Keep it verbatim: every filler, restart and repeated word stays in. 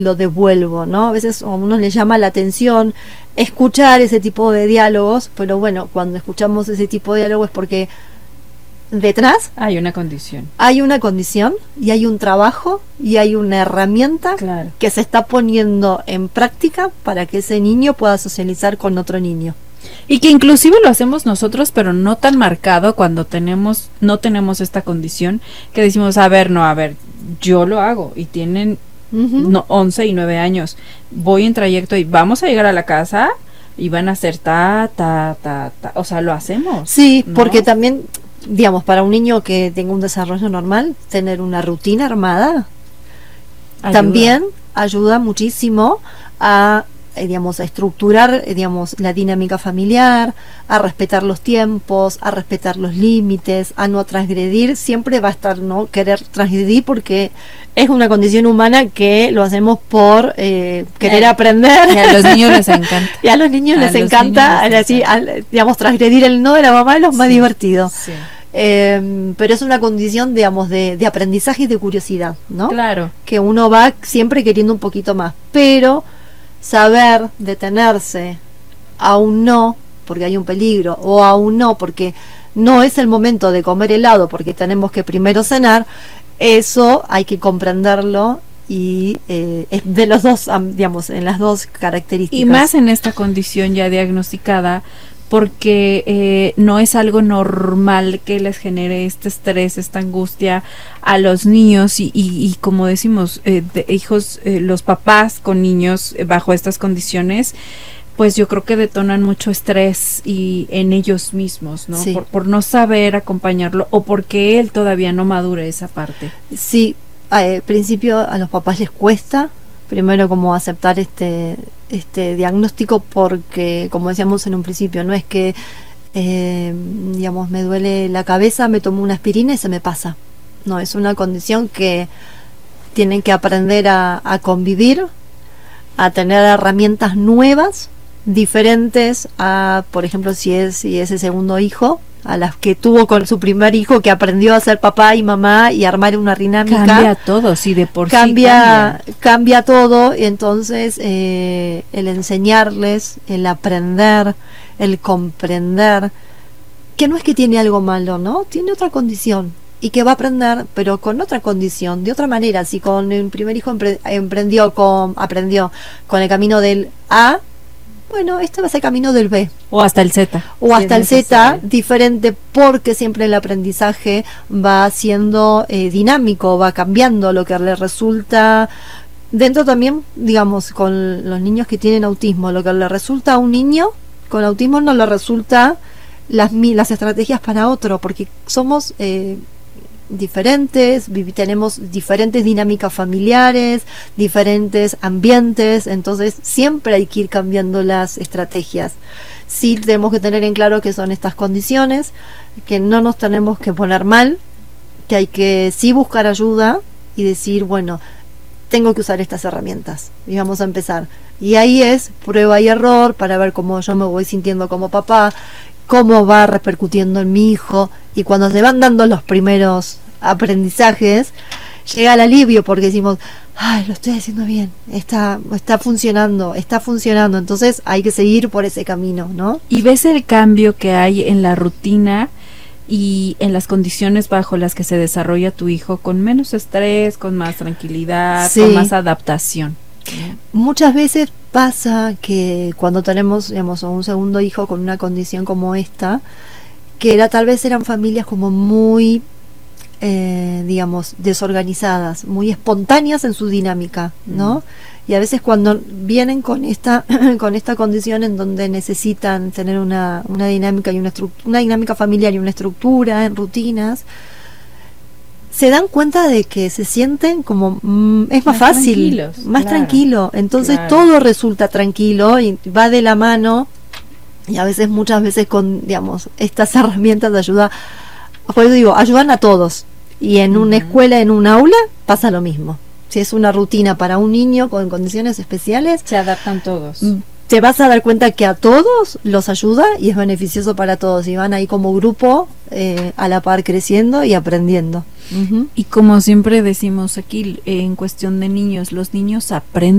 lo devuelvo, ¿no? A veces a uno le llama la atención escuchar ese tipo de diálogos, pero bueno, cuando escuchamos ese tipo de diálogos es porque detrás hay una condición. Hay una condición y hay un trabajo y hay una herramienta claro. que se está poniendo en práctica para que ese niño pueda socializar con otro niño. Y que inclusive lo hacemos nosotros, pero no tan marcado cuando tenemos no tenemos esta condición, que decimos, a ver, no, a ver, yo lo hago, y tienen uh-huh. no, once y nueve años, voy en trayecto y vamos a llegar a la casa y van a hacer ta, ta, ta, ta, o sea, lo hacemos. Sí, ¿no? Porque también, digamos, para un niño que tenga un desarrollo normal, tener una rutina armada ayuda. También ayuda muchísimo a Eh, digamos, a estructurar, eh, digamos, la dinámica familiar, a respetar los tiempos, a respetar los límites, a no transgredir. Siempre va a estar no querer transgredir porque es una condición humana que lo hacemos por eh, querer a, aprender. Y a los niños les encanta. Y a los niños a les los encanta, niños les así, encanta. Al, digamos, transgredir el no de la mamá es lo más sí, divertido. Sí. Eh, pero es una condición, digamos, de, de aprendizaje y de curiosidad, ¿no? Claro. Que uno va siempre queriendo un poquito más, pero saber detenerse a un no porque hay un peligro, o a un no porque no es el momento de comer helado porque tenemos que primero cenar, eso hay que comprenderlo y eh, es de los dos, digamos, en las dos características. Y más en esta condición ya diagnosticada, porque eh, no es algo normal que les genere este estrés, esta angustia a los niños y, y, y como decimos, eh, de hijos, eh, los papás con niños eh, bajo estas condiciones, pues yo creo que detonan mucho estrés y en ellos mismos, ¿no? Sí. Por, por no saber acompañarlo o porque él todavía no madure esa parte. Sí, al principio a los papás les cuesta, primero como aceptar este este diagnóstico porque, como decíamos en un principio, no es que eh, digamos, me duele la cabeza, me tomo una aspirina y se me pasa. No, es una condición que tienen que aprender a, a convivir, a tener herramientas nuevas, diferentes a, por ejemplo, si es, si es el segundo hijo, a las que tuvo con su primer hijo, que aprendió a ser papá y mamá y armar una dinámica. Cambia todo, sí, de por cambia, sí cambia. Cambia todo, y entonces eh, el enseñarles, el aprender, el comprender, que no es que tiene algo malo, ¿no? Tiene otra condición, y que va a aprender, pero con otra condición, de otra manera. Si con el primer hijo empre- emprendió con, aprendió con el camino del A, bueno, este va a ser el camino del B. O hasta el Z. O hasta el Z, diferente, porque siempre el aprendizaje va siendo eh, dinámico, va cambiando lo que le resulta. Dentro también, digamos, con los niños que tienen autismo, lo que le resulta a un niño con autismo no le resulta las, las estrategias para otro, porque somos eh, diferentes, tenemos diferentes dinámicas familiares, diferentes ambientes, entonces siempre hay que ir cambiando las estrategias. Sí tenemos que tener en claro que son estas condiciones, que no nos tenemos que poner mal, que hay que sí buscar ayuda y decir, bueno, tengo que usar estas herramientas y vamos a empezar. Y ahí es prueba y error para ver cómo yo me voy sintiendo como papá, cómo va repercutiendo en mi hijo, y cuando se van dando los primeros aprendizajes llega el alivio porque decimos, ay, lo estoy haciendo bien, está, está funcionando, está funcionando, entonces hay que seguir por ese camino, ¿no? Y ves el cambio que hay en la rutina y en las condiciones bajo las que se desarrolla tu hijo, con menos estrés, con más tranquilidad, sí, con más adaptación. Muchas veces pasa que cuando tenemos, digamos, un segundo hijo con una condición como esta, que era, tal vez eran familias como muy eh, digamos, desorganizadas, muy espontáneas en su dinámica, ¿no? Mm. Y a veces cuando vienen con esta con esta condición en donde necesitan tener una, una dinámica y una una dinámica familiar y una estructura en rutinas, se dan cuenta de que se sienten como mmm, es más, más fácil, más claro, tranquilo, entonces claro, todo resulta tranquilo y va de la mano, y a veces, muchas veces con, digamos, estas herramientas de ayuda, por eso digo, ayudan a todos, y en uh-huh. una escuela, en un aula, pasa lo mismo. Si es una rutina para un niño con condiciones especiales, se adaptan todos. te vas a dar cuenta que a todos los ayuda y es beneficioso para todos, y van ahí como grupo eh, a la par creciendo y aprendiendo. Uh-huh. Y como siempre decimos aquí, en cuestión de niños, los niños aprenden